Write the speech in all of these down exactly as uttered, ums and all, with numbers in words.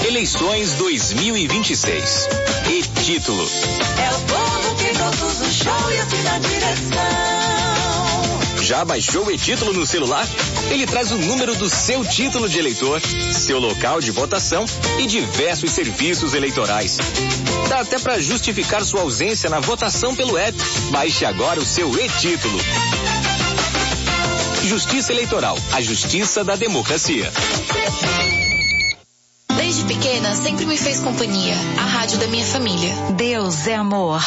Eleições dois mil e vinte e seis. E título. É o povo que produz o show e assina a direção. Já baixou o e-título no celular? Ele traz o número do seu título de eleitor, seu local de votação e diversos serviços eleitorais. Dá até para justificar sua ausência na votação pelo app. Baixe agora o seu e-título. Justiça Eleitoral, a justiça da democracia. Desde pequena, sempre me fez companhia. A rádio da minha família. Deus é amor.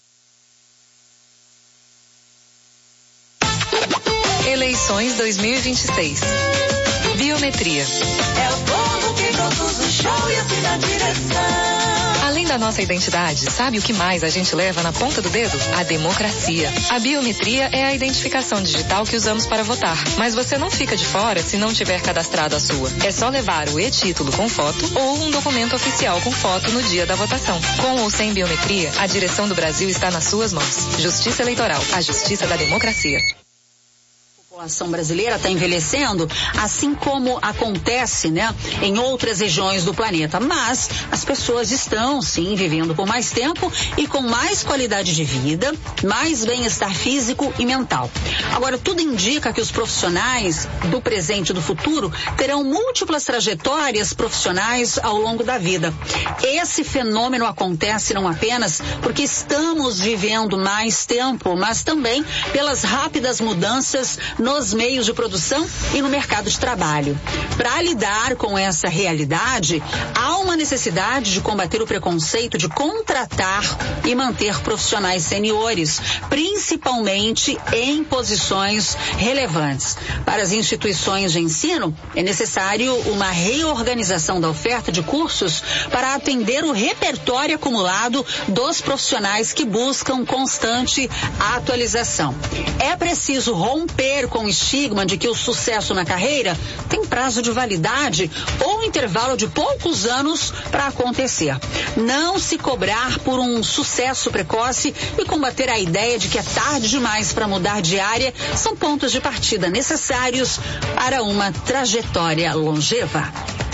Eleições dois mil e vinte e seis. Biometria. É o povo que produz o show e assina a direção. Além da nossa identidade, sabe o que mais a gente leva na ponta do dedo? A democracia. A biometria é a identificação digital que usamos para votar. Mas você não fica de fora se não tiver cadastrado a sua. É só levar o e-título com foto ou um documento oficial com foto no dia da votação. Com ou sem biometria, a direção do Brasil está nas suas mãos. Justiça Eleitoral, a justiça da democracia. A população brasileira está envelhecendo, assim como acontece, né, em outras regiões do planeta. Mas as pessoas estão, sim, vivendo por mais tempo e com mais qualidade de vida, mais bem-estar físico e mental. Agora, tudo indica que os profissionais do presente e do futuro terão múltiplas trajetórias profissionais ao longo da vida. Esse fenômeno acontece não apenas porque estamos vivendo mais tempo, mas também pelas rápidas mudanças nos meios de produção e no mercado de trabalho. Para lidar com essa realidade, há uma necessidade de combater o preconceito de contratar e manter profissionais seniores, principalmente em posições relevantes. Para as instituições de ensino, é necessário uma reorganização da oferta de cursos para atender o repertório acumulado dos profissionais que buscam constante atualização. É preciso romper com o estigma de que o sucesso na carreira tem prazo de validade ou intervalo de poucos anos para acontecer. Não se cobrar por um sucesso precoce e combater a ideia de que é tarde demais para mudar de área são pontos de partida necessários para uma trajetória longeva.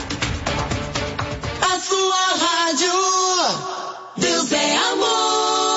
A sua rádio, Deus é amor.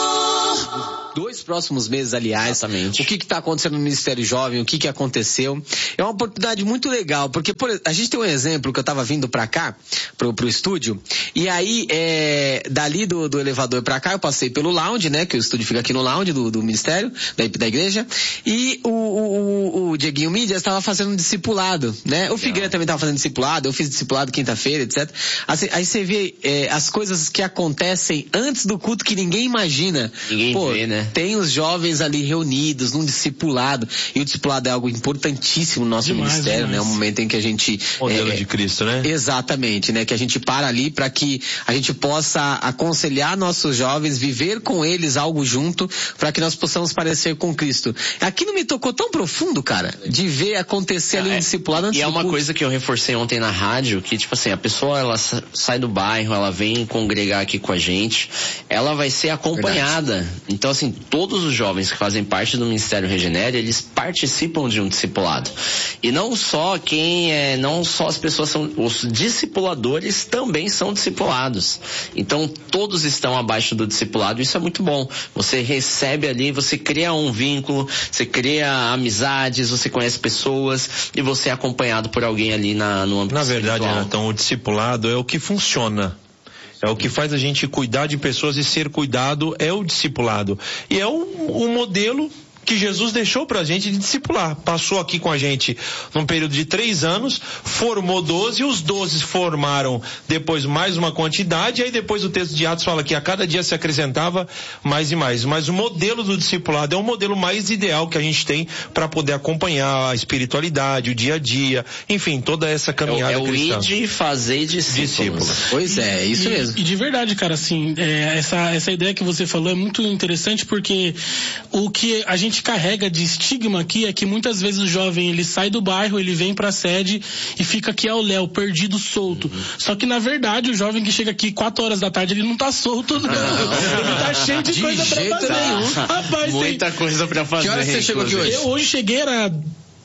Dois próximos meses, aliás. Exatamente. O que está acontecendo no Ministério Jovem, o que que aconteceu. É uma oportunidade muito legal, porque por, a gente tem um exemplo que eu estava vindo para cá, pro, pro estúdio, e aí, é, dali do, do elevador para cá, eu passei pelo lounge, né, que o estúdio fica aqui no lounge do, do Ministério, da, da igreja, e o, o, o Dieguinho Mídias estava fazendo um discipulado, né, o Figueira também estava fazendo discipulado, eu fiz discipulado quinta-feira, etcétera. Assim, aí você vê é, as coisas que acontecem antes do culto que ninguém imagina. Ninguém Pô, vê, né? Tem os jovens ali reunidos num discipulado, e o discipulado é algo importantíssimo no nosso demais, ministério, demais. Né? É um momento em que a gente... Modelo é, de Cristo, né? Exatamente, né? Que a gente para ali para que a gente possa aconselhar nossos jovens, viver com eles algo junto, para que nós possamos parecer com Cristo. Aquilo me tocou tão profundo, cara, de ver acontecer ali um discipulado antes E é do uma culto. coisa que eu reforcei ontem na rádio, que tipo assim, a pessoa ela sai do bairro, ela vem congregar aqui com a gente, ela vai ser acompanhada. Verdade. Então assim, todos os jovens que fazem parte do Ministério Regenera, eles participam de um discipulado. E não só quem é, não só as pessoas são, os discipuladores também são discipulados. Então todos estão abaixo do discipulado, isso é muito bom. Você recebe ali, você cria um vínculo, você cria amizades, você conhece pessoas e você é acompanhado por alguém ali na, no âmbito Na verdade, espiritual. Natão, o discipulado é o que funciona. É o que faz a gente cuidar de pessoas, e ser cuidado é o discipulado. E é o, o modelo que Jesus deixou pra gente de discipular. Passou aqui com a gente num período de três anos, formou doze, e os doze formaram depois mais uma quantidade, e aí depois o texto de Atos fala que a cada dia se acrescentava mais e mais. Mas o modelo do discipulado é o modelo mais ideal que a gente tem para poder acompanhar a espiritualidade, o dia a dia, enfim, toda essa caminhada é o, é cristã. É o ir de fazer discípulos. discípulos. Pois é, isso e, mesmo. E de verdade, cara, assim, é, essa, essa ideia que você falou é muito interessante, porque o que a gente carrega de estigma aqui é que muitas vezes o jovem, ele sai do bairro, ele vem pra sede e fica aqui ao léu, perdido, solto. Uhum. Só que na verdade o jovem que chega aqui quatro horas da tarde, ele não tá solto não. não. Ele tá cheio de, de coisa pra fazer. Rapaz, muita tem... coisa pra fazer. Que hora você chegou aqui hoje? Eu hoje cheguei, era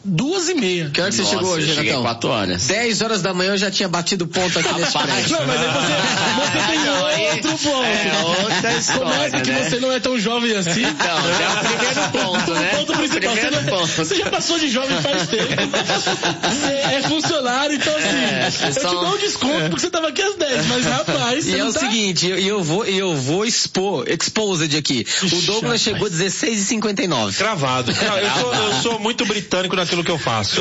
duas e meia. Que hora que você Nossa, chegou hoje, eu cheguei Renatão? quatro horas. dez horas da manhã eu já tinha batido ponto aqui nesse prédio. Não, mas aí você, você tem Não, aí- outro ponto. é outra história, Começa que né? você não é tão jovem assim. Então, já é o primeiro ponto, né? O ponto principal. Primeiro você, não- ponto. você já passou de jovem faz tempo. Você é funcionário, então assim, É, eu te só- dou um desconto porque você tava aqui às dez, mas rapaz, E você é não o tá... seguinte, eu, eu vou, eu vou expor, exposed aqui. O Douglas chegou dezesseis e cinquenta e nove. Cravado. Cra- Eu sou, eu sou muito britânico naquilo que eu faço.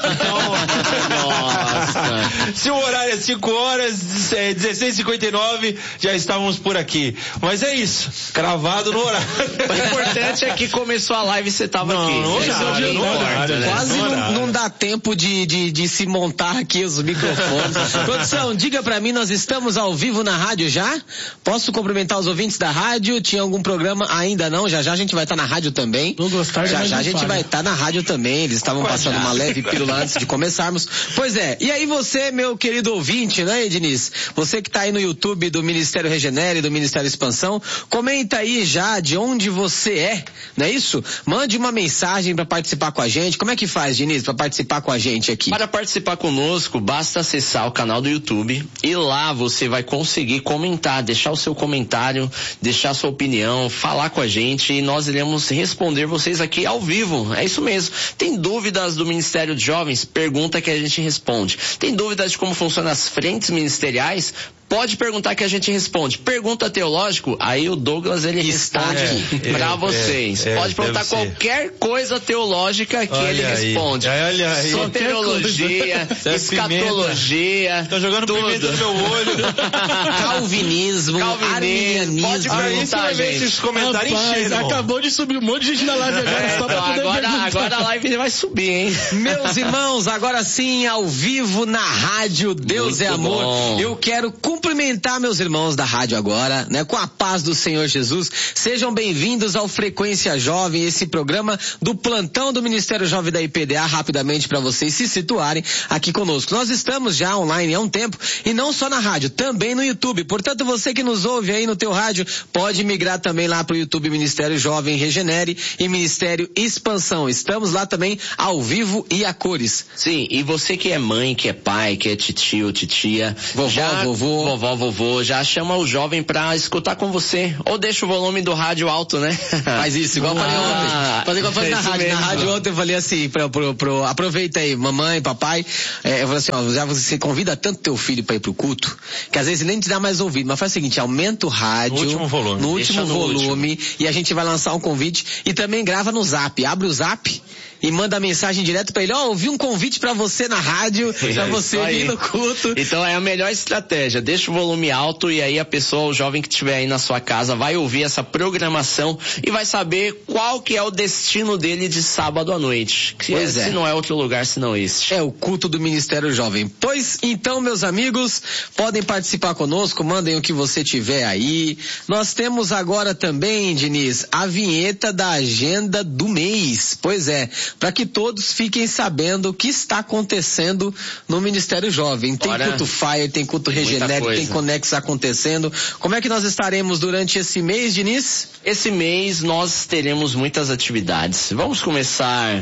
Nossa. Se o horário é cinco horas, é dezesseis e cinquenta e nove, já estávamos por aqui. Mas é isso, cravado no horário. O importante é que começou a live e você tava Não, aqui. no Esse é o horário, que no importa, horário, né? Quase No não, horário. não dá tempo de, de, de se montar aqui os microfones. Produção, diga pra mim, nós estamos ao vivo na rádio já? Posso cumprimentar os ouvintes da rádio? Tinha algum programa? Ainda não, já já a gente vai estar na rádio também. Não gostar, já mas já não a gente falha. vai estar na rádio também. Eles estavam passando uma leve pílula antes de começarmos. Pois é, e aí você, meu querido ouvinte, né, Ednis? Você que tá aí no YouTube do Ministério Regenere, do Ministério Expansão, comenta aí já de onde você é, não é isso? Mande uma mensagem pra participar com a gente. Como é que faz, Diniz, pra participar com a gente aqui? Para participar conosco, basta acessar o canal do YouTube e lá você vai conseguir comentar, deixar o seu comentário, deixar a sua opinião, falar com a gente e nós iremos responder vocês aqui ao vivo. É isso mesmo. Tem dúvidas do Ministério de Jovens? Pergunta que a gente responde. Tem dúvidas de como funcionam as frentes ministeriais? Pode perguntar que a gente responde. Pergunta teológico, aí o Douglas ele Está responde aqui. pra É, vocês. é, Pode perguntar deve ser. qualquer coisa teológica que Olha ele aí. responde. Olha aí. Soteriologia, Qualquer coisa. escatologia. Tá jogando tudo. pimenta no meu olho. Calvinismo, Calvinismo, arminianismo. pode Aí perguntar, você vai ver gente. esses comentários Rapaz, encheram. acabou de subir um monte de gente na live agora É, só então, pra poder agora, perguntar. agora a live vai subir, hein? Meus irmãos, agora sim, ao vivo na rádio Deus Muito é Amor. bom. Eu quero cumprimentar meus irmãos da rádio agora, né? Com a paz do Senhor Jesus. Sejam bem-vindos ao Frequência Jovem, esse programa do plantão do Ministério Jovem da I P D A, rapidamente para vocês se situarem aqui conosco. Nós estamos já online há um tempo e não só na rádio, também no YouTube. Portanto, você que nos ouve aí no teu rádio, pode migrar também lá pro YouTube Ministério Jovem Regenere e Ministério Expansão. Estamos lá também ao vivo e a cores. Sim, e você que é mãe, que é pai, que é titio, titia, Vovó, já, vovô. vovó, vovô, já chama o jovem pra escutar com você. Ou deixa o volume do rádio alto, né? Faz isso, igual eu falei Ah, ontem. Fazer igual eu falei é na isso rádio. Na mesmo. rádio ontem eu falei assim, pro, pro, pro, aproveita aí, mamãe, papai. É, eu falei assim, ó, já você convida tanto teu filho pra ir pro culto, que às vezes ele nem te dá mais ouvido. Mas faz o seguinte, aumenta o rádio. No último volume. No Deixa último no volume. E a gente vai lançar um convite. E também grava no Zap. Abre o Zap e manda a mensagem direto pra ele. Ó, oh, ouvi um convite pra você na rádio, É pra você isso vir aí. no culto. Então é a melhor estratégia. Deixa o volume alto e aí a pessoa, o jovem que estiver aí na sua casa, vai ouvir essa programação e vai saber qual que é o destino dele de sábado à noite. Que Pois é, é. Se não é outro lugar, se não este. É o culto do Ministério Jovem. Pois então, meus amigos, podem participar conosco, mandem o que você tiver aí. Nós temos agora também, Diniz, a vinheta da agenda do mês. Pois é, para que todos fiquem sabendo o que está acontecendo no Ministério Jovem. Tem Ora, culto Fire, tem culto muita Regenere, coisa. tem Conexo acontecendo. Como é que nós estaremos durante esse mês, Diniz? Esse mês nós teremos muitas atividades. Vamos começar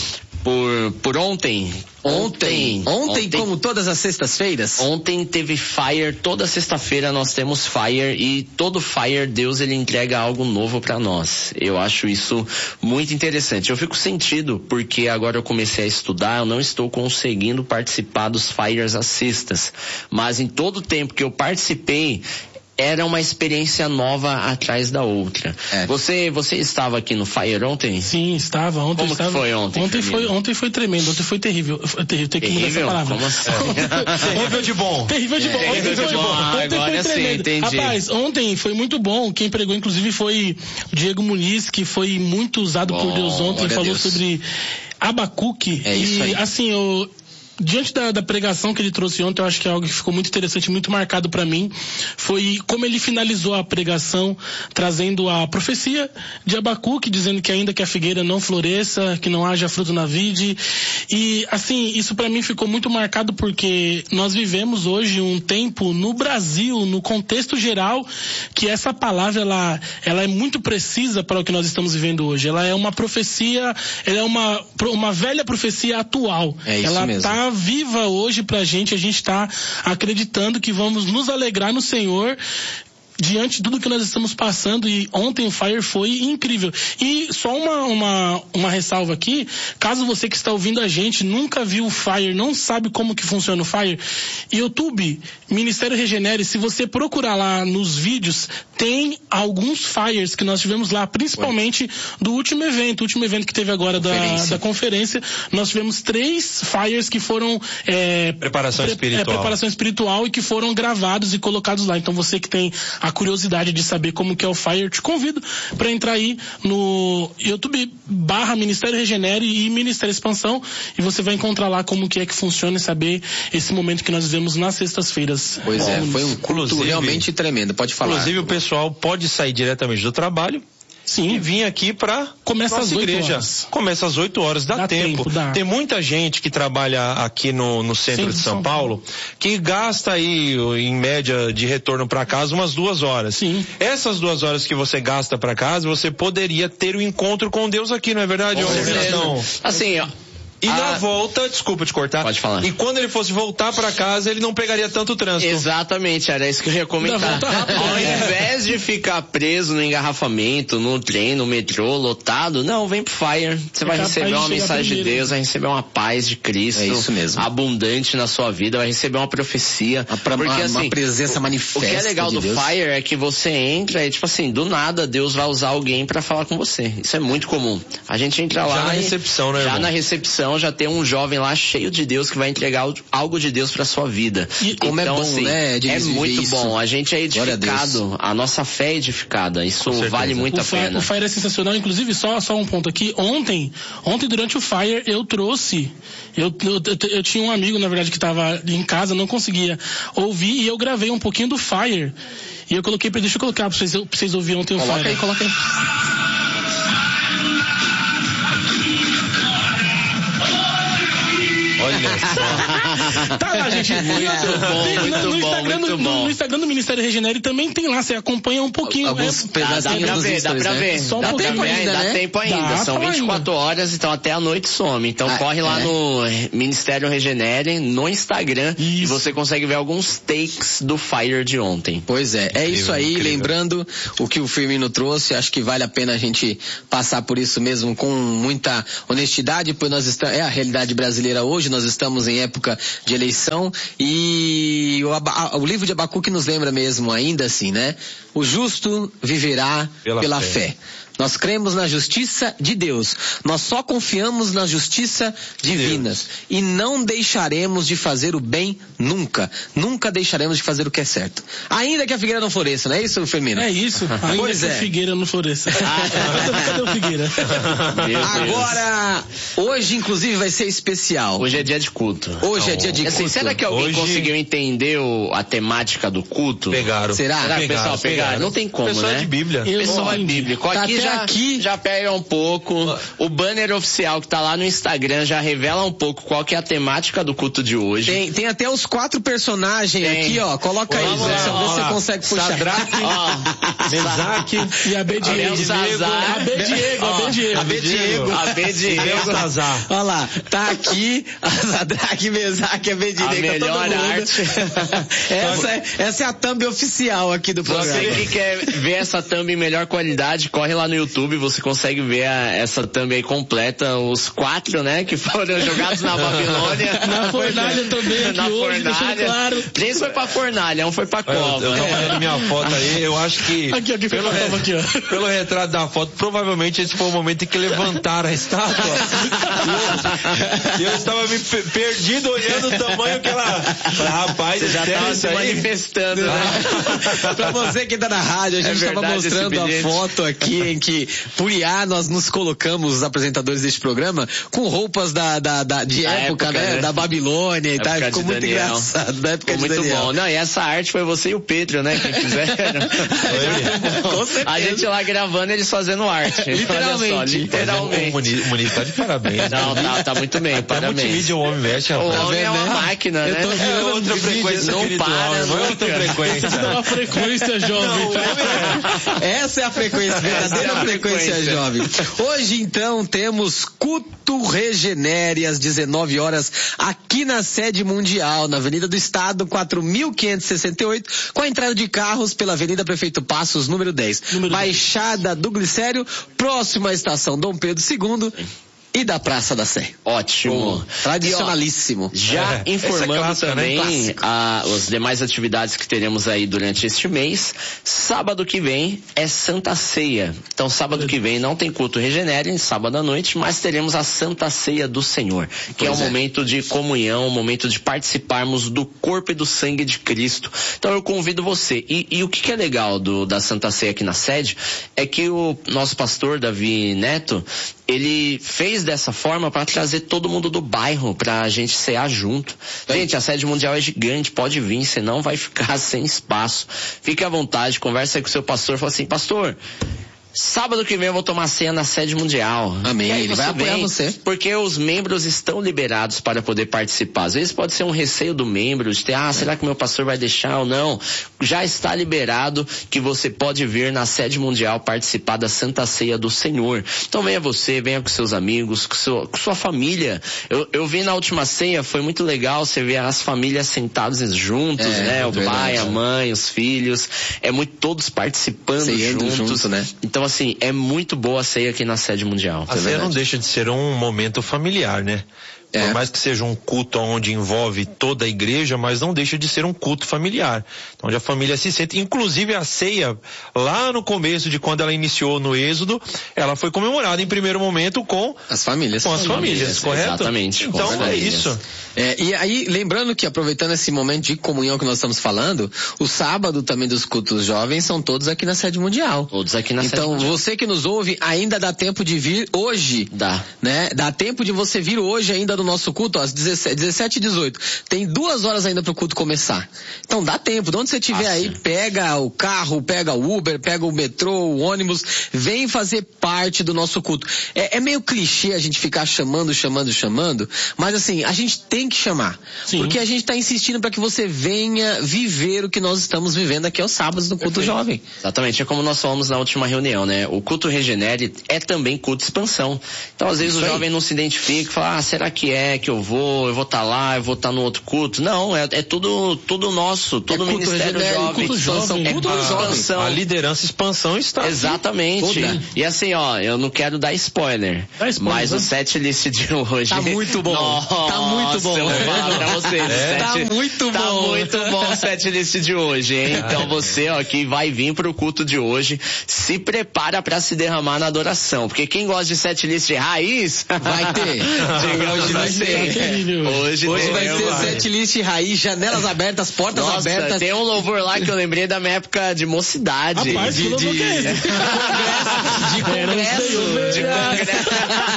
por, por ontem. Ontem, ontem, como todas as sextas-feiras? Ontem teve Fire, toda sexta-feira nós temos Fire e todo Fire Deus ele entrega algo novo pra nós. Eu acho isso muito interessante. Eu fico sentido porque agora eu comecei a estudar, eu não estou conseguindo participar dos Fires às sextas, mas em todo o tempo que eu participei era uma experiência nova atrás da outra. É. Você, você estava aqui no Fire ontem? Sim, estava. Ontem Como estava. que foi ontem, Ontem Firmino? foi, ontem foi tremendo. Ontem foi terrível. Foi terrível. Tem que mudar essa Terrível? palavra. Como assim? Terrível de bom. Terrível de bom. É, Ontem terrível foi de bom. Ontem Agora foi sim, tremendo. entendi. Rapaz, ontem foi muito bom. Quem pregou, inclusive, foi o Diego Muniz, que foi muito usado por Bom, Deus ontem. glória a Falou Deus. sobre Abacuque. É isso e aí. assim, eu... diante da, da pregação que ele trouxe ontem, eu acho que é algo que ficou muito interessante, muito marcado para mim, foi como ele finalizou a pregação, trazendo a profecia de Abacuque, dizendo que ainda que a figueira não floresça, que não haja fruto na vide. E, assim, isso para mim ficou muito marcado porque nós vivemos hoje um tempo no Brasil, no contexto geral, que essa palavra, ela, ela é muito precisa para o que nós estamos vivendo hoje. Ela é uma profecia, ela é uma, uma velha profecia atual. É isso ela mesmo. tá viva hoje pra gente, a gente tá acreditando que vamos nos alegrar no Senhor diante de tudo que nós estamos passando, e ontem o Fire foi incrível. E só uma, uma, uma ressalva aqui, caso você que está ouvindo a gente nunca viu o Fire, não sabe como que funciona o Fire, YouTube, Ministério Regenere, se você procurar lá nos vídeos, tem alguns Fires que nós tivemos lá, principalmente do último evento, o último evento que teve agora da conferência, da conferência nós tivemos três Fires que foram é, preparação pre, espiritual. É, preparação espiritual e que foram gravados e colocados lá. Então você que tem a curiosidade de saber como que é o Fire, te convido para entrar aí no YouTube barra Ministério Regenere e Ministério Expansão, e você vai encontrar lá como que é que funciona e saber esse momento que nós vivemos nas sextas-feiras. Pois é, foi um culto Inclusive, realmente tremendo, pode falar. Inclusive o pessoal pode sair diretamente do trabalho, sim, e vir aqui para começa nossa às oito igreja. horas. Começa às oito horas, dá, Dá tempo. tempo, dá. Tem muita gente que trabalha aqui no, no centro Sim, de São, São Paulo, que gasta aí, em média, de retorno para casa, umas duas horas. Sim. Essas duas horas que você gasta para casa, você poderia ter o um encontro com Deus aqui, não é verdade? Com certeza. Não. Assim, ó. E Ah, na volta, desculpa te cortar. Pode falar. E quando ele fosse voltar para casa, ele não pegaria tanto trânsito. Exatamente, era isso que eu ia comentar. Volta rápido, Ao né? invés de ficar preso no engarrafamento, no trem, no metrô, lotado, não, vem pro Fire. Você vai É capaz receber de uma chegar mensagem de primeiro. Deus, vai receber uma paz de Cristo. É isso mesmo. Abundante na sua vida, vai receber uma profecia. Uma, pra, porque, uma, assim, uma presença o manifesta que é legal de do Deus. Fire é que você entra e, tipo assim, do nada Deus vai usar alguém pra falar com você. Isso é muito comum. A gente entra lá Já na e- recepção, né, Já irmão? na recepção já tem um jovem lá cheio de Deus que vai entregar algo de Deus pra sua vida. E como é bom, assim, né, de é viver muito isso. bom. A gente é Glória a Deus. edificado, a, nossa fé é edificada. Isso Com certeza. vale muito O a Fire, pena. o Fire é sensacional, inclusive só, só um ponto aqui, ontem, ontem durante o Fire eu trouxe, eu, eu, eu, eu tinha um amigo na verdade que estava em casa, não conseguia ouvir, e eu gravei um pouquinho do Fire, e eu coloquei, pra, deixa eu colocar pra vocês, pra vocês ouvirem ontem o Coloca Fire. aí, coloca aí. Olha só. Tá lá, gente. Muito bom, Tem- muito no, no bom, Instagram, muito do- bom. no Instagram do Ministério Regenere também tem lá, você acompanha um pouquinho. Alguns é, Dá, dá pedacinhos pra dos ver, dá stories, pra né? ver. Só um dá pouquinho pra ver, ainda, dá né? tempo ainda. Dá São pra vinte e quatro ainda. horas, então até a noite some. Então Ah, corre lá é? no Ministério Regenere, no Instagram, e Isso. você consegue ver alguns takes do Fire de ontem. Pois é, é Incrível, isso aí, incrível. lembrando o que o Firmino trouxe, acho que vale a pena a gente passar por isso mesmo com muita honestidade, pois nós estamos, é a realidade brasileira hoje, nós estamos em época de eleição, e o, Aba- o livro de Abacuque nos lembra mesmo ainda assim, né? O justo viverá Pela pela, fé. fé. Nós cremos na justiça de Deus. Nós só confiamos na justiça divina. E não deixaremos de fazer o bem nunca. Nunca deixaremos de fazer o que é certo. Ainda que a figueira não floresça, não é isso, Firmino? É isso, ainda Pois que é. o Figueira não floresça. Cadê o Figueira? Meu Deus. Agora, hoje inclusive vai ser especial. Hoje é dia de culto. Hoje é dia de Assim, culto. será que alguém Hoje- conseguiu entender o- a temática do culto? Pegaram. Será? Será que o pessoal pegaram? Não tem como, Pessoal né? é de Bíblia. Eu Pessoal não é entendi. bíblico. Tá Aqui até já, aqui. já pega um pouco. O banner oficial que tá lá no Instagram já revela um pouco qual que é a temática do culto de hoje. Tem, tem até os quatro personagens Tem. aqui, ó. Coloca aí, Vamos Zé, lá, se vamos você lá. consegue puxar. Sadraque, Ó, Mesaque, E a B Diego. Belsazar. A B Diego, a B Diego. A B Diego. A B Diego. Belsazar. Olha lá, tá aqui a Sadraque, Mesaque, Abednego, A tá melhor todo mundo. arte. essa, é, essa é a thumb oficial aqui do programa. Você que quer ver essa thumb em melhor qualidade, corre lá no YouTube, você consegue ver a- essa thumb aí completa, os quatro, né, que foram jogados na Babilônia. Na fornalha também, aqui Na hoje, deixando fornalha. claro. Três foi pra fornalha, um foi pra Eu, eu cova. tava olhando minha foto aí, eu acho que Aqui, aqui, pelo, pelo, tava aqui, ó. pelo retrato da foto, provavelmente esse foi o momento em que levantaram a estátua. E eu, eu estava me pe- perdido olhando o tamanho que ela... Falei, rapaz, Você já sério tava isso se aí? manifestando, né? Pra você que tá na rádio, a É gente tava verdade mostrando esse a bilhete. foto aqui em que, por I A, nós nos colocamos, os apresentadores deste programa, com roupas da, da, da, de época, época, né? né? Da Babilônia e tal. Ficou muito Daniel. engraçado. Da época Ficou de muito Daniel. bom. Não, e essa arte foi você e o Pedro, né? Que fizeram. Com certeza. A gente lá gravando, eles fazendo arte. Literalmente. Só, literalmente. O Muniz tá de parabéns. Não, tá, tá muito bem, Até parabéns. multimídia o homem mexe, rapaz. O homem é uma máquina, eu né? tô É outra frequência não para, não é outra frequência. É uma frequência jovem. Essa é a frequência, verdadeira Essa é a frequência, frequência jovem. Hoje, então, temos Culto Regenere às dezenove horas aqui na sede mundial, na Avenida do Estado, quatro mil quinhentos e sessenta e oito, com a entrada de carros pela Avenida Prefeito Passos, número dez. Número Baixada dez. Do Glicério, próxima à estação Dom Pedro segundo. E da Praça da Sé. Ótimo. Oh, tradicionalíssimo. E, ó, já é, informando é clássica, também né? a, as demais atividades que teremos aí durante este mês. Sábado que vem é Santa Ceia. Então, sábado que vem não tem culto Regenere, sábado à noite, mas teremos a Santa Ceia do Senhor, que pois é um é. momento de comunhão, um momento de participarmos do corpo e do sangue de Cristo. Então, eu convido você. E, e o que, que é legal do, da Santa Ceia aqui na sede é que o nosso pastor, Davi Neto, ele fez dessa forma para trazer todo mundo do bairro pra a gente cear junto. Gente, a sede mundial é gigante, pode vir, senão vai ficar sem espaço. Fique à vontade, conversa aí com o seu pastor, fala assim, pastor, sábado que vem eu vou tomar ceia na sede mundial. Amém. Ele vai apoiar você. Porque os membros estão liberados para poder participar. Às vezes pode ser um receio do membro de ter, ah, será que meu pastor vai deixar ou não? Já está liberado que você pode vir na sede mundial participar da Santa Ceia do Senhor. Então venha você, venha com seus amigos, com, seu, com sua família. Eu, eu vi na última ceia, foi muito legal você ver as famílias sentadas juntos, é, né? O verdade, pai, a mãe, os filhos. É muito todos participando Ceiando juntos. Junto, né? Então, assim, é muito boa a ceia aqui na sede mundial. A ceia não deixa de ser um momento familiar, né? É. Por mais que seja um culto onde envolve toda a igreja, mas não deixa de ser um culto familiar. Então, onde a família se sente, inclusive a ceia, lá no começo de quando ela iniciou no Êxodo, ela foi comemorada em primeiro momento com as famílias. Com as famílias, famílias correto? Exatamente. Então é isso. É, e aí, lembrando que, aproveitando esse momento de comunhão que nós estamos falando, o sábado também dos cultos jovens são todos aqui na sede mundial. Todos aqui na então, sede mundial. Então, você que nos ouve, ainda dá tempo de vir hoje. Dá. Né? Dá tempo de você vir hoje ainda no nosso culto, ó, às dezessete e dezoito. Tem duas horas ainda pro culto começar. Então, dá tempo. De onde você estiver ah, aí, pega o carro, pega o Uber, pega o metrô, o ônibus, vem fazer parte do nosso culto. É, é meio clichê a gente ficar chamando, chamando, chamando, mas assim, a gente tem que chamar. Sim. Porque a gente está insistindo para que você venha viver o que nós estamos vivendo aqui aos sábados no culto Perfeito. Jovem. Exatamente, é como nós falamos na última reunião, né? O culto Regenere é também culto expansão. Então, às vezes Isso o jovem aí. não se identifica e fala, ah, será que é que eu vou, eu vou estar tá lá, eu vou estar tá no outro culto? Não, é, é tudo, tudo nosso, todo o é Ministério Regenere, Jovem. Culto jovem. É culto culto jovem. expansão. A liderança expansão está Exatamente. Aqui. E assim, ó, eu não quero dar spoiler, Dá spoiler mas né? o set list de hoje... Tá muito bom. Nossa, tá muito bom. Eu vou falar pra vocês. É. Tá muito tá bom. Tá muito bom o set list de hoje, hein? Então você, ó, que vai vir pro culto de hoje, se prepara pra se derramar na adoração. Porque quem gosta de set list raiz... Vai ter. Hoje vai ter. Hoje, hoje vai ser set list raiz, janelas abertas, portas Nossa, abertas. Tem um louvor lá que eu lembrei da minha época de mocidade. Rapaz, de, que louvor de... que é esse? de congresso. De congresso.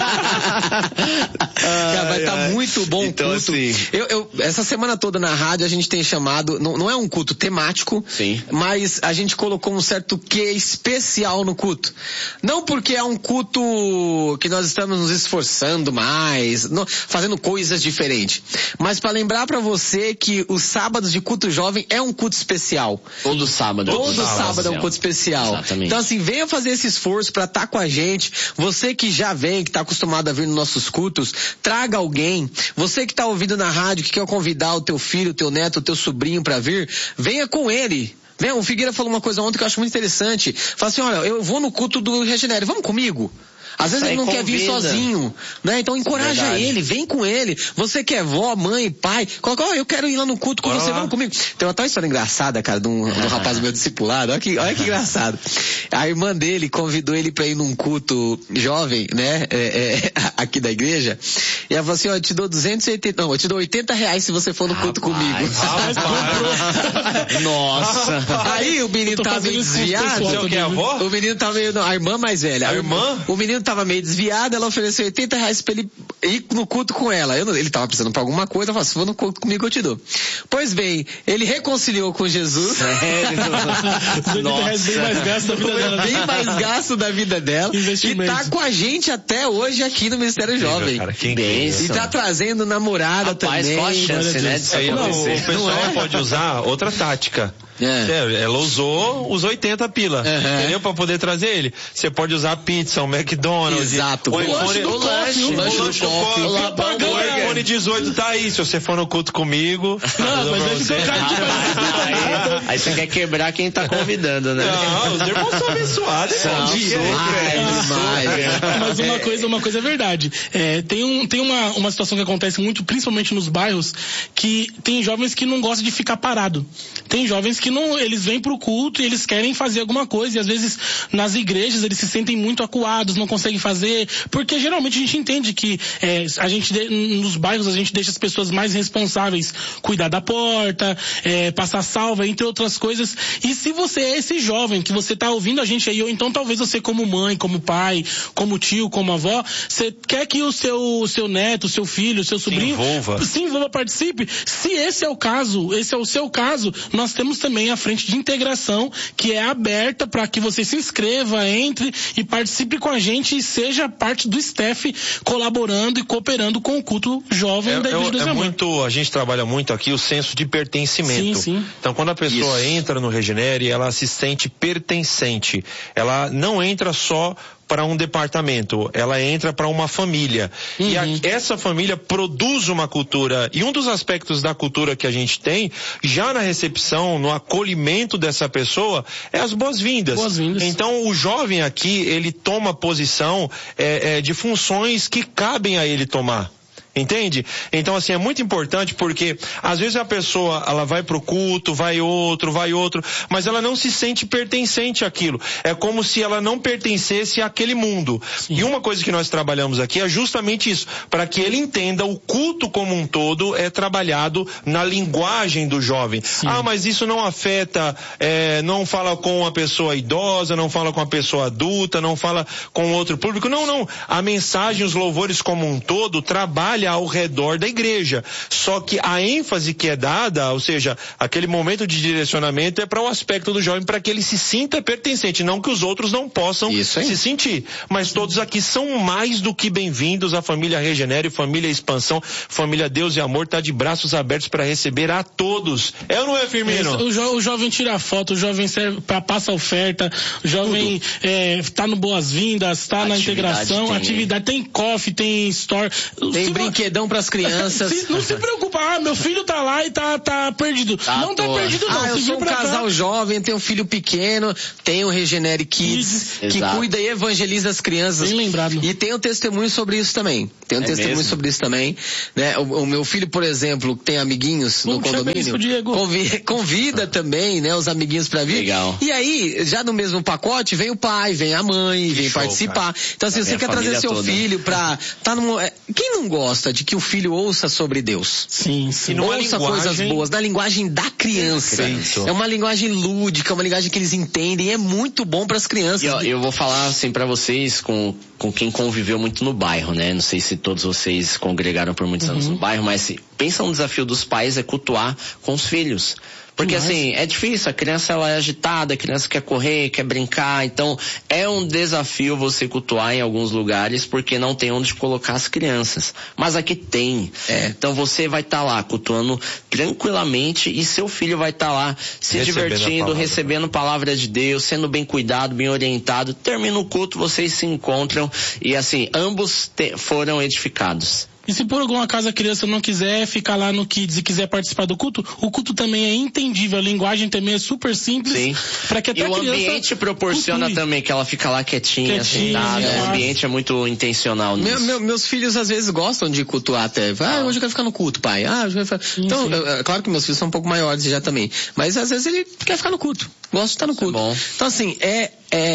Cara, vai estar tá muito bom o então, culto. Assim... Eu, eu, essa semana toda na rádio a gente tem chamado, não, não é um culto temático, Sim. mas a gente colocou um certo quê especial no culto. Não porque é um culto que nós estamos nos esforçando mais, não, fazendo coisas diferentes, mas para lembrar para você que os sábados de culto jovem é um culto especial. Todo sábado. Todo sábado, sábado é um culto especial. Exatamente. Então assim, venha fazer esse esforço para estar tá com a gente. Você que já vem, que está acostumado a vir nos nossos cultos, traga alguém. Você que está ouvindo na rádio, que quer convidar o teu filho, o teu neto, o teu sobrinho para vir, venha com ele. Vem, o Figueira falou uma coisa ontem que eu acho muito interessante. Fala assim, olha, eu vou no culto do Regenere, vamos comigo? Às vezes Sai, ele não convida. quer vir sozinho, né? Então encoraja Verdade. ele, vem com ele. Você que é vó, mãe, pai, coloca, ó, eu quero ir lá no culto com Bora você, lá. vamos comigo. Tem uma tal história engraçada, cara, de um, de um rapaz do meu discipulado, olha que, olha que engraçado. A irmã dele convidou ele pra ir num culto jovem, né, é, é, aqui da igreja, e ela falou assim, ó, eu te dou duzentos e oitenta, não, eu te dou oitenta reais se você for no culto comigo. Nossa. Aí o menino Eu tô tava fazendo meio isso com desviado. pessoal Você é a avó? O menino tava meio, não, a irmã mais velha. A irmã? O menino tava meio desviado, ela ofereceu oitenta reais pra ele ir no culto com ela. Eu não- ele tava precisando pra alguma coisa, ela falou, se for no culto comigo eu te dou. Pois bem, ele reconciliou com Jesus. Os oitenta reais bem mais gasto da vida Foi dela. bem mais gasto da vida dela. E Investimento. tá com a gente até hoje aqui no Ministério Jovem. Cara, que Bem, incrível. E tá trazendo namorada Rapaz, também. qual a chance, né, disso Aí, Não, o acontecer? pessoal não é? pode usar outra tática. É. É, ela usou os oitenta pila, Uhum. entendeu? Pra poder trazer ele. Você pode usar pizza, um McDonald's. Exato. O O iPhone, lanche do o lanche, coffee, o o lanche do lanche do coffee. coffee. Lá, O hambúrguer. iPhone dezoito tá aí, se você for no culto comigo. Não, mas deixa eu tocar aqui Aí, aí você quer quebrar quem tá convidando, né? Não, os irmãos são abençoados. São irmão. Demais, demais. Mas uma coisa, uma coisa é verdade. É, tem um, tem uma, uma situação que acontece muito, principalmente nos bairros, que tem jovens que não gostam de ficar parado. Tem jovens que não, eles vêm pro culto e eles querem fazer alguma coisa e às vezes nas igrejas eles se sentem muito acuados, não conseguem fazer, porque geralmente a gente entende que é, a gente de, nos bairros a gente deixa as pessoas mais responsáveis cuidar da porta, é, passar salva, entre outras coisas. E se você é esse jovem que você tá ouvindo a gente aí, ou então talvez você como mãe, como pai, como tio, como avó, você quer que o seu, o seu neto, o seu filho, o seu sobrinho envolva. se envolva, participe. Se esse é o caso, esse é o seu caso, nós temos também a frente de integração que é aberta para que você se inscreva, entre e participe com a gente e seja parte do staff colaborando e cooperando com o culto jovem É, da Igreja é, dos é Amor. muito, a gente trabalha muito aqui o senso de pertencimento. Sim, sim. Então quando a pessoa Isso. entra no Regenere, ela se sente pertencente. Ela não entra só para um departamento, ela entra para uma família. E a, essa família produz uma cultura. E um dos aspectos da cultura que a gente tem, já na recepção, no acolhimento dessa pessoa, é as boas-vindas. Boas-vindas. Então o jovem aqui, ele toma posição é, é, de funções que cabem a ele tomar. Entende? Então, assim, é muito importante porque às vezes a pessoa, ela vai pro culto, vai outro, vai outro, mas ela não se sente pertencente àquilo. É como se ela não pertencesse àquele mundo. Sim. E uma coisa que nós trabalhamos aqui é justamente isso, para que ele entenda o culto como um todo é trabalhado na linguagem do jovem. Sim. Ah, mas isso não afeta, é, não fala com a pessoa idosa, não fala com a pessoa adulta, não fala com outro público. Não, não. A mensagem, os louvores como um todo, trabalha ao redor da igreja. Só que a ênfase que é dada, ou seja, aquele momento de direcionamento é para o aspecto do jovem, para que ele se sinta pertencente, não que os outros não possam se sentir. Mas todos aqui são mais do que bem-vindos. A família Regenere, família Expansão, família Deus e Amor está de braços abertos para receber a todos. É ou não é, Firmino? O, jo, o jovem tira foto, o jovem serve pra, passa oferta, o jovem é, tá no boas-vindas, tá na integração, tem, atividade, tem coffee, tem store. Tem se brinquedão pras crianças. se, não se preocupa, ah, meu filho tá lá e tá, tá perdido. Tá não tá toa. perdido não. Ah, eu se sou um vir pra casal cá, jovem, tenho um filho pequeno, tem o Regenere Kids, que Exato. cuida e evangeliza as crianças. Bem lembrado. E tem um testemunho sobre isso também. Tem um É testemunho mesmo? sobre isso também. Né? O, o meu filho, por exemplo, tem amiguinhos Como no chama condomínio. isso, Diego? Convi- convida também, né, os amiguinhos pra vir. Legal. E aí, já no mesmo pacote, vem o pai, vem a mãe, vem show, participar. Então, assim, Vai você ver a quer trazer família seu toda. filho pra tá num, é, quem não gosta de que o filho ouça sobre Deus? Sim, sim. E numa Ouça linguagem- coisas boas, na linguagem da criança. Isso. É uma linguagem lúdica, é uma linguagem que eles entendem e é muito bom para as crianças. E, ó, eu vou falar assim pra vocês com, com quem conviveu muito no bairro, né? Não sei se todos vocês congregaram por muitos anos no bairro, mas se, pensa um desafio dos pais é cultuar com os filhos. Porque Demais. assim, é difícil, a criança ela é agitada, a criança quer correr, quer brincar, então é um desafio você cultuar em alguns lugares porque não tem onde colocar as crianças. Mas aqui tem. É. Então você vai estar tá lá cultuando tranquilamente e seu filho vai estar tá lá se Recebendo a divertindo, palavra. recebendo palavra de Deus, sendo bem cuidado, bem orientado. Termina o culto, vocês se encontram e assim, ambos te, foram edificados. E se por algum acaso a criança não quiser ficar lá no Kids e quiser participar do culto, o culto também é entendível, a linguagem também é super simples. Para que até e a o criança ambiente proporciona cultue. também que ela fica lá quietinha, Quietinha, sentada. é. O ambiente é muito intencional nisso. Meu, meu, meus filhos às vezes gostam de cultuar até. Ah, hoje eu quero ficar no culto, pai. Ah, hoje eu quero ficar... Então, sim. é, claro que meus filhos são um pouco maiores já também. Mas às vezes ele quer ficar no culto. Gosta de estar no culto. É bom. Então assim, é,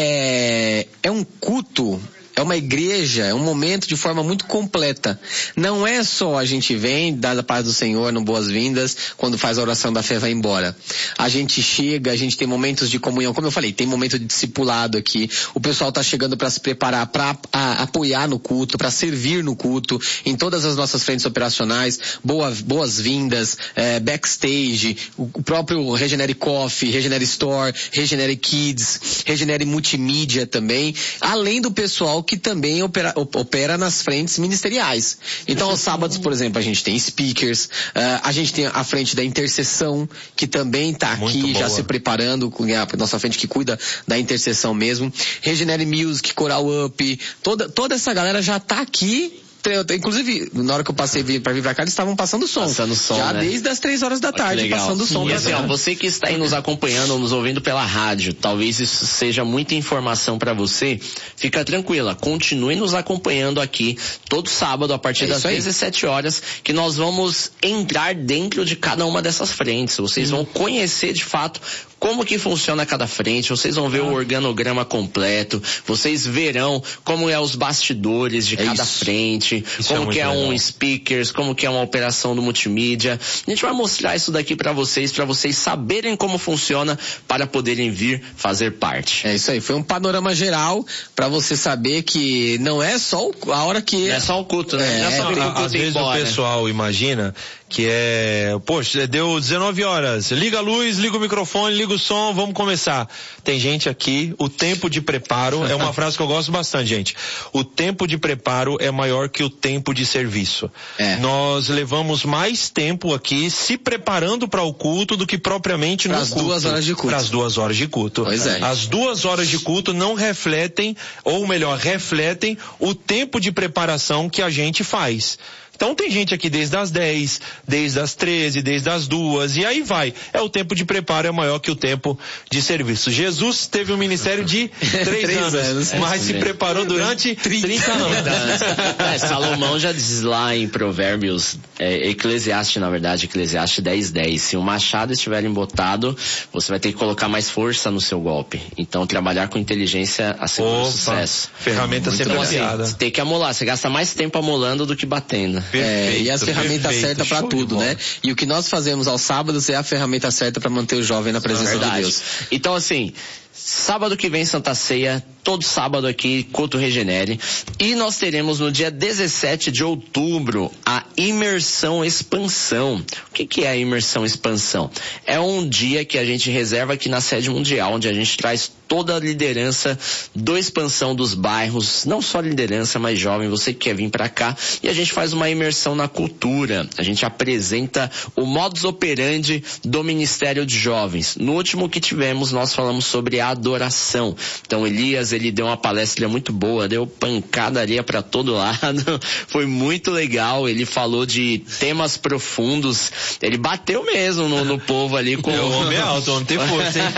é, é um culto. É uma igreja, é um momento de forma muito completa. Não é só a gente vem, dá a paz do Senhor, no boas-vindas, quando faz a oração da fé vai embora. A gente chega, a gente tem momentos de comunhão, como eu falei, tem momento de discipulado aqui. O pessoal tá chegando para se preparar, para apoiar no culto, para servir no culto, em todas as nossas frentes operacionais, boa, boas-vindas, é, backstage, o, o próprio Regenere Coffee, Regenere Store, Regenere Kids, Regenere Multimídia também, além do pessoal que também opera, opera nas frentes ministeriais. Então, aos sábados, por exemplo, a gente tem speakers, uh, a gente tem a frente da intercessão, que também está aqui, já se preparando, a nossa frente que cuida da intercessão mesmo. Regenere Music, Coral Up, toda, toda essa galera já está aqui. Inclusive, na hora que eu passei para vir pra cá, eles estavam passando som. Passando som, já né? desde as três horas da tarde, Legal. passando som. E assim, ó, você que está aí nos acompanhando ou nos ouvindo pela rádio, talvez isso seja muita informação para você, fica tranquila, continue nos acompanhando aqui todo sábado a partir é das dezessete horas, que nós vamos entrar dentro de cada uma dessas frentes. Vocês hum. vão conhecer de fato como que funciona cada frente, vocês vão ver ah. o organograma completo, vocês verão como é os bastidores de é cada isso. frente, isso como é que é legal. um speakers, como que é uma operação do multimídia. A gente vai mostrar isso daqui para vocês, para vocês saberem como funciona, para poderem vir fazer parte. É isso aí, foi um panorama geral para você saber que não é só a hora que... Não é só o culto, né? É, não é só é, o culto às vezes embora, o pessoal né? imagina que é, poxa, deu dezenove horas, liga a luz, liga o microfone, liga o som, vamos começar. Tem gente aqui, o tempo de preparo, é uma frase que eu gosto bastante, gente. O tempo de preparo é maior que o tempo de serviço. É. Nós levamos mais tempo aqui se preparando para o culto do que propriamente no culto. Para as duas horas de culto. Para as duas horas de culto. Pois é. As duas horas de culto não refletem, ou melhor, refletem o tempo de preparação que a gente faz. Então tem gente aqui desde as dez, desde as treze, desde as duas, e aí vai. É o tempo de preparo é maior que o tempo de serviço. Jesus teve um ministério de três, três anos, anos, mas é, se preparou durante trinta anos. É, Salomão já diz lá em Provérbios, é, Eclesiastes, na verdade, Eclesiastes dez, dez. Se um machado estiver embotado, você vai ter que colocar mais força no seu golpe. Então trabalhar com inteligência assegura o sucesso. Ferramenta sempre então, aliada. Assim, tem que amolar, você gasta mais tempo amolando do que batendo. Perfeito, é, e as ferramentas certas para tudo, né? E o que nós fazemos aos sábados é a ferramenta certa para manter o jovem na presença é de Deus. Então, assim, sábado que vem Santa Ceia, todo sábado aqui, Culto Regenere. E nós teremos no dia dezessete de outubro a Imersão Expansão. O que, que é a Imersão Expansão? É um dia que a gente reserva aqui na sede mundial, onde a gente traz toda a liderança do Expansão dos bairros, não só liderança, mas jovem, você que quer vir para cá, e a gente faz uma imersão na cultura. A gente apresenta o modus operandi do Ministério de Jovens. No último que tivemos, nós falamos sobre a adoração. Então Elias, ele deu uma palestra muito boa, deu pancadaria para todo lado, foi muito legal, ele falou de temas profundos, ele bateu mesmo no, no povo ali com... O homem é alto, não tem força, hein?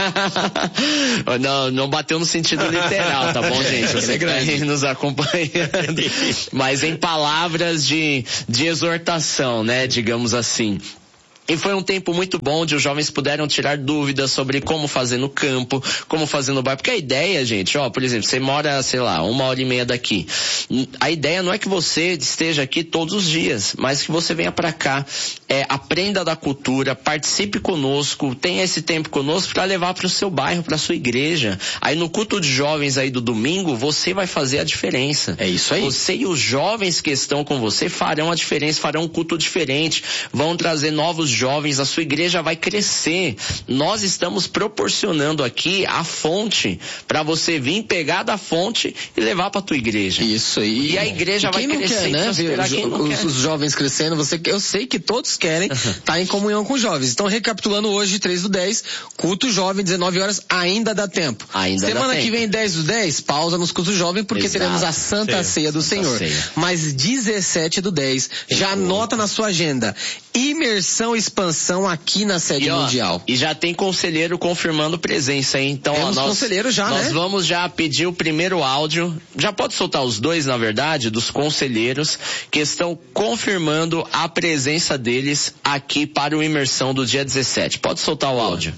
Não, não bateu no sentido literal, tá bom, gente? Você é que tá aí nos acompanhando. Mas em palavras de, de exortação, né? Digamos assim. E foi um tempo muito bom onde os jovens puderam tirar dúvidas sobre como fazer no campo, como fazer no bairro. Porque a ideia, gente, ó, por exemplo, você mora, sei lá, uma hora e meia daqui. A ideia não é que você esteja aqui todos os dias, mas que você venha pra cá, é, aprenda da cultura, participe conosco, tenha esse tempo conosco para levar pro seu bairro, pra sua igreja. Aí no culto de jovens aí do domingo, você vai fazer a diferença. É isso aí. Você e os jovens que estão com você farão a diferença, farão um culto diferente, vão trazer novos jovens, a sua igreja vai crescer. Nós estamos proporcionando aqui a fonte para você vir pegar da fonte e levar para tua igreja. Isso aí. E a igreja e vai não crescer. Quer, né? Ver quem não os, quer. os jovens crescendo, você, eu sei que todos querem estar tá em comunhão com os jovens. Então, recapitulando hoje, três do dez, culto jovem, dezenove horas, ainda dá tempo. Ainda Semana dá que tempo. vem, dez do dez, pausa nos cultos jovens, porque Exato. teremos a Santa Sim, Ceia do Santa Senhor. Ceia. Mas dezessete do dez, já anota na sua agenda. Imersão e expansão aqui na sede E, ó, mundial. e já tem conselheiro confirmando presença, hein? Então, ó, Temos nós, conselheiro já, nós né? vamos já pedir o primeiro áudio. Já pode soltar os dois, na verdade, dos conselheiros que estão confirmando a presença deles aqui para o Imersão do dia dezessete. Pode soltar o áudio.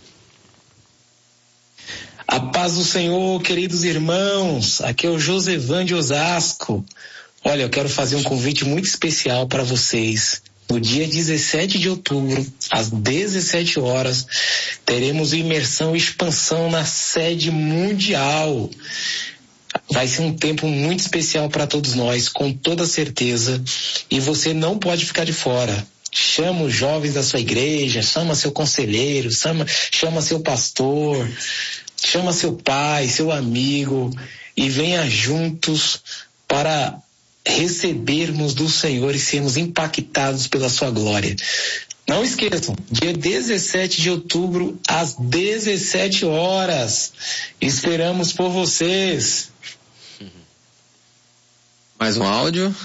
A paz do Senhor, queridos irmãos. Aqui é o Josevan de Osasco. Olha, eu quero fazer um convite muito especial para vocês. No dia dezessete de outubro, às dezessete horas, teremos Imersão e Expansão na sede mundial. Vai ser um tempo muito especial para todos nós, com toda certeza. E você não pode ficar de fora. Chama os jovens da sua igreja, chama seu conselheiro, chama, chama seu pastor, chama seu pai, seu amigo e venha juntos para recebermos do Senhor e sermos impactados pela sua glória. Não esqueçam, dia dezessete de outubro, às dezessete horas. Esperamos por vocês. Mais um áudio.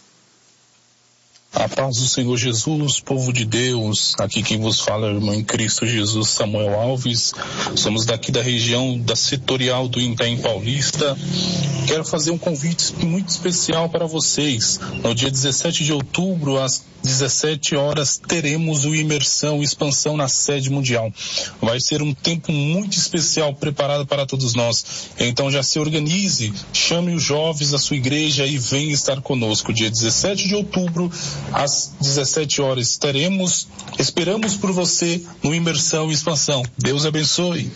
A paz do Senhor Jesus, povo de Deus, aqui quem vos fala é o irmão em Cristo Jesus Samuel Alves, somos daqui da região da setorial do Itaim Paulista. Quero fazer um convite muito especial para vocês. No dia dezessete de outubro, às dezessete horas, teremos o Imersão e Expansão na sede mundial. Vai ser um tempo muito especial preparado para todos nós. Então já se organize, chame os jovens da sua igreja e venha estar conosco. Dia dezessete de outubro, às dezessete horas, estaremos, esperamos por você no Imersão e Expansão. Deus abençoe.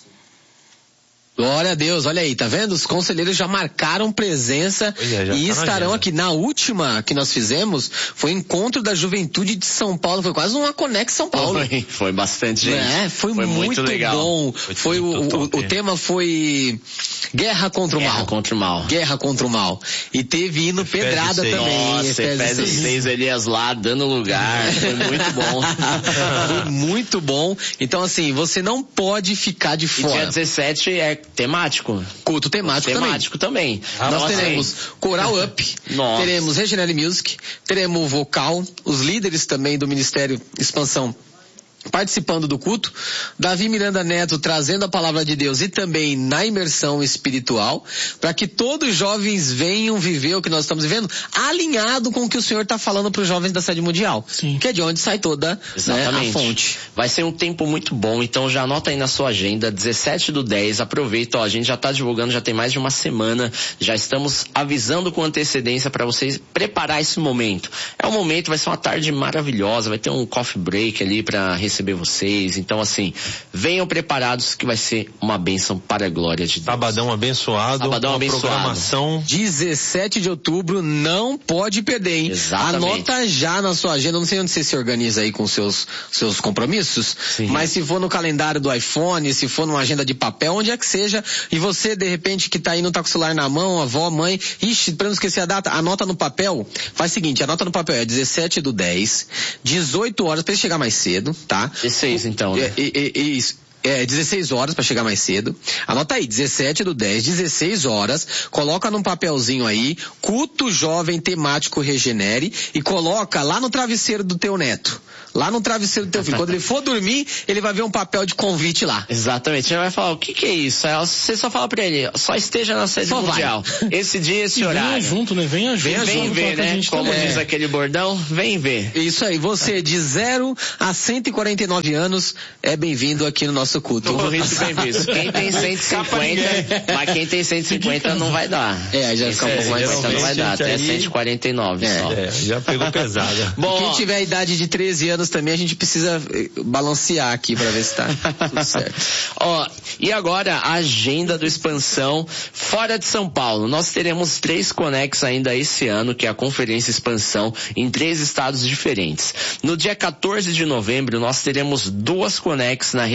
Glória a Deus, olha aí, tá vendo? Os conselheiros já marcaram presença é, e tá estarão aqui. Na última que nós fizemos, foi o Encontro da Juventude de São Paulo, foi quase uma Conex São Paulo. Foi, foi bastante gente. É, foi, foi muito, muito legal. bom. Foi, foi muito o, o, o tema foi Guerra contra o Guerra Mal. contra o Mal. Guerra contra o Mal. E teve hino Efésios pedrada seis. também. Nossa, Efésios seis, Elias lá, dando lugar, foi muito bom. Foi muito bom. Então assim, você não pode ficar de E fora. dia dezessete é temático. Culto temático, Temático também. também. Nós Nossa, teremos Coral Up, Nossa. teremos Regenere Music, teremos vocal, os líderes também do Ministério Expansão participando do culto, Davi Miranda Neto trazendo a palavra de Deus e também na imersão espiritual, para que todos os jovens venham viver o que nós estamos vivendo, alinhado com o que o Senhor está falando para os jovens da sede mundial, Sim. que é de onde sai toda, né, a fonte. Vai ser um tempo muito bom, então já anota aí na sua agenda, dezessete do dez, aproveita, ó, a gente já está divulgando, já tem mais de uma semana, já estamos avisando com antecedência para vocês preparar esse momento. É um momento, vai ser uma tarde maravilhosa, vai ter um coffee break ali para receber vocês, então assim, venham preparados que vai ser uma bênção para a glória de Deus. Sabadão abençoado, Sabadão uma abençoado. programação. dezessete de outubro, não pode perder, hein? Exatamente. Anota já na sua agenda, não sei onde você se organiza aí com seus, seus compromissos, Sim. mas se for no calendário do iPhone, se for numa agenda de papel, onde é que seja, e você de repente que tá aí não tá com o celular na mão, avó, mãe, ixi, pra não esquecer a data, anota no papel, faz o seguinte, anota no papel, é dezessete do dez, dezoito horas, pra ele chegar mais cedo, tá? dezesseis então, né? É, é, é, isso. É, dezesseis horas para chegar mais cedo. Anota aí, dezessete do dez, dezesseis horas, coloca num papelzinho aí, culto jovem temático Regenere e coloca lá no travesseiro do teu neto. Lá no travesseiro do teu filho. Quando ele for dormir, ele vai ver um papel de convite lá. Exatamente. Ele vai falar, o que que é isso? Aí você só fala pra ele, só esteja na sede Só mundial. vai. Esse dia, esse E horário. venha junto, né? Venha junto. Vem, vem Junto ver, com a né? gente Como também. diz aquele bordão, vem ver. Isso aí, você de zero a cento e quarenta e nove anos é bem-vindo aqui no nosso culto. Muito bem visto. Quem tem cento e cinquenta, mas quem tem cento e cinquenta não vai dar. É, já fica um pouco mais cinquenta não vai dar, até aí- cento e quarenta e nove É. só. É, já pegou pesada. Bom, Quem tiver a idade de treze anos também, a gente precisa eh, balancear aqui pra ver se tá tudo certo. ó, e agora a agenda do Expansão fora de São Paulo. Nós teremos três Conex ainda esse ano, que é a Conferência Expansão, em três estados diferentes. No dia quatorze de novembro, nós teremos duas Conex na região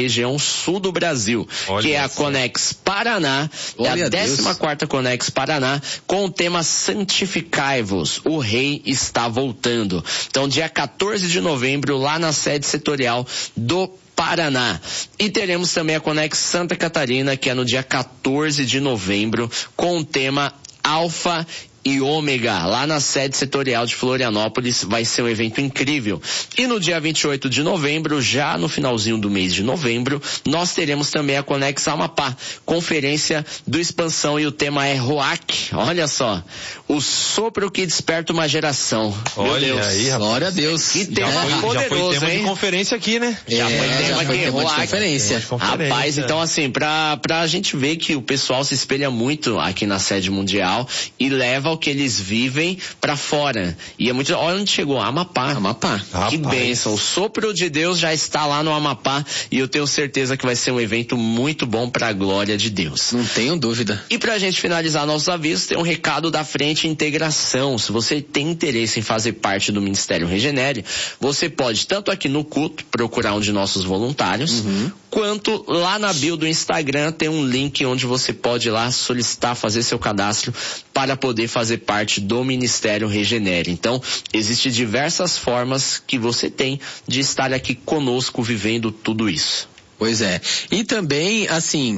sul do Brasil, Olha que é a só. Conex Paraná, é Glória a a Deus. décima quarta Conex Paraná, com o tema Santificai-vos, o Rei está voltando. Então, dia quatorze de novembro, lá na sede setorial do Paraná. E teremos também a Conex Santa Catarina, que é no dia quatorze de novembro, com o tema Alfa e Ômega, lá na sede setorial de Florianópolis. Vai ser um evento incrível. E no dia vinte e oito de novembro, já no finalzinho do mês de novembro, nós teremos também a Conex Amapá, conferência do Expansão, e o tema é Roac. Olha só, o sopro que desperta uma geração. Meu Olha Deus. aí, rapaz. Glória a Deus. Que tema Já foi, já foi poderoso, tema hein? de conferência aqui, né? Já foi É, tema já foi aqui, tema de Roac. conferência. Tema de conferência. Rapaz, então assim, pra, pra gente ver que o pessoal se espelha muito aqui na sede mundial e leva o que eles vivem pra fora. E é muito, olha onde chegou, Amapá. Amapá. Que Rapaz. bênção, o sopro de Deus já está lá no Amapá, e eu tenho certeza que vai ser um evento muito bom pra glória de Deus. Não tenho dúvida. E pra gente finalizar nossos avisos, tem um recado da Frente Integração. Se você tem interesse em fazer parte do Ministério Regenere, você pode, tanto aqui no culto, procurar um de nossos voluntários, Uhum. quanto lá na bio do Instagram tem um link onde você pode ir lá solicitar, fazer seu cadastro para poder fazer parte do Ministério Regenere. Então, existem diversas formas que você tem de estar aqui conosco vivendo tudo isso. Pois é. E também, assim,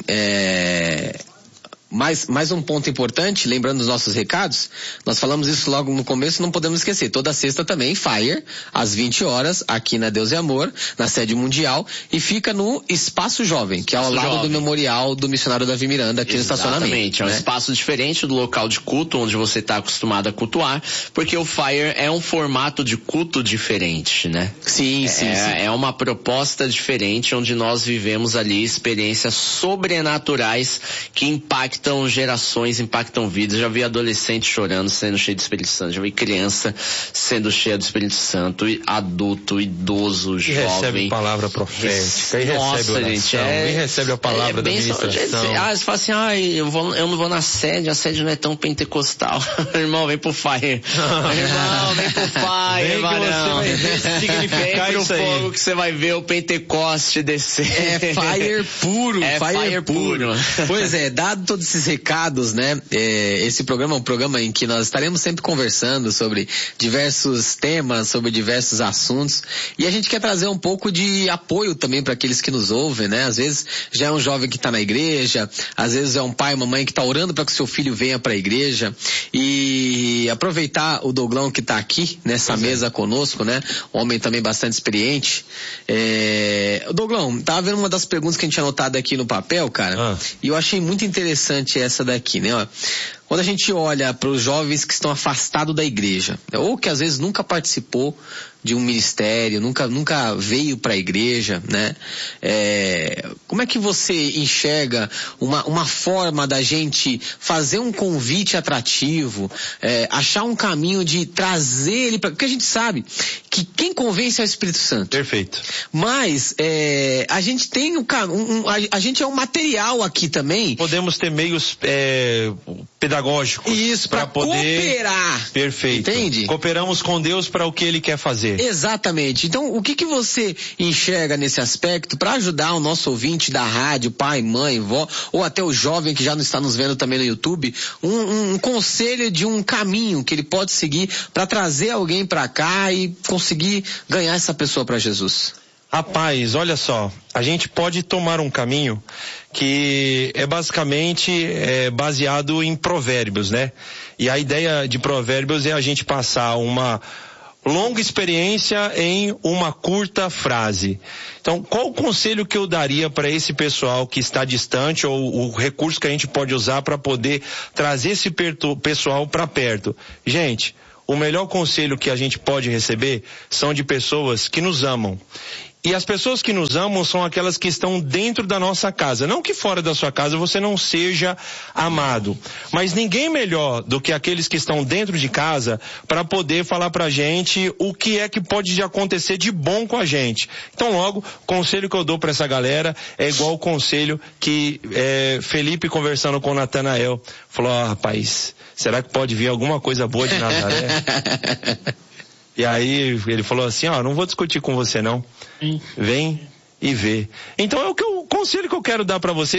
é... Mais, mais um ponto importante, lembrando dos nossos recados, nós falamos isso logo no começo, não podemos esquecer, toda sexta também, Fire, às vinte horas, aqui na Deus e Amor, na sede mundial, e fica no Espaço Jovem, que é ao Espaço lado Jovem. do memorial do missionário Davi Miranda, aqui no estacionamento. Exatamente, é um né? espaço diferente do local de culto, onde você está acostumado a cultuar, porque o Fire é um formato de culto diferente, né? Sim, sim, é, sim. é uma proposta diferente, onde nós vivemos ali experiências sobrenaturais que impactam gerações, impactam vidas. Já vi adolescente chorando, sendo cheio do Espírito Santo. Já vi criança sendo cheia do Espírito Santo, e adulto, idoso, E jovem. recebe palavra profética, e Nossa, recebe oração, gente, é, e recebe a palavra é da bem só- ministração. Ah, você fala assim, ah, eu, vou, eu não vou na sede, a sede não é tão pentecostal. Irmão, vem pro Fire. Irmão, vem pro Fire, Vem que varão. você vai ver significar Vem pro isso aí. fogo que você vai ver o Pentecoste descer. É fire puro, É fire, fire puro. puro. Pois é, dado todos esses recados, né? É, esse programa é um programa em que nós estaremos sempre conversando sobre diversos temas, sobre diversos assuntos, e a gente quer trazer um pouco de apoio também para aqueles que nos ouvem, né? Às vezes já é um jovem que está na igreja, às vezes é um pai, uma mãe que está orando para que o seu filho venha para a igreja, e aproveitar o Douglão que está aqui nessa Pois é. mesa conosco, né? Um homem também bastante experiente. É... Douglão, tava vendo uma das perguntas que a gente tinha anotado aqui no papel, cara, Ah. e eu achei muito interessante essa daqui, né? Ó, quando a gente olha para os jovens que estão afastados da igreja, né, ou que às vezes nunca participou de um ministério, nunca, nunca veio para a igreja, né? É, como é que você enxerga uma, uma forma da gente fazer um convite atrativo, é, achar um caminho de trazer ele para... Porque a gente sabe que quem convence é o Espírito Santo. Perfeito. Mas é, a gente tem o cam- um, um, a, a gente é um material aqui também. Podemos ter meios é, pedagógicos. Isso, para poder cooperar. Perfeito. Entende? Cooperamos com Deus para o que Ele quer fazer. Exatamente. Então, o que que você enxerga nesse aspecto para ajudar o nosso ouvinte da rádio, pai, mãe, vó, ou até o jovem que já não está nos vendo também no YouTube, um, um, um conselho de um caminho que ele pode seguir para trazer alguém para cá e conseguir ganhar essa pessoa para Jesus? Rapaz, olha só, a gente pode tomar um caminho que é basicamente é, baseado em provérbios, né? E a ideia de provérbios é a gente passar uma longa experiência em uma curta frase. Então, qual o conselho que eu daria para esse pessoal que está distante, ou o recurso que a gente pode usar para poder trazer esse perto- pessoal para perto? Gente, o melhor conselho que a gente pode receber são de pessoas que nos amam. E as pessoas que nos amam são aquelas que estão dentro da nossa casa. Não que fora da sua casa você não seja amado. Mas ninguém melhor do que aqueles que estão dentro de casa para poder falar pra gente o que é que pode acontecer de bom com a gente. Então logo, o conselho que eu dou pra essa galera é igual o conselho que é, Felipe, conversando com o Natanael, falou: ó, rapaz, será que pode vir alguma coisa boa de Nazaré? E aí ele falou assim: ó, não vou discutir com você não. Vem e vê. Então é o que eu conselho que eu quero dar para você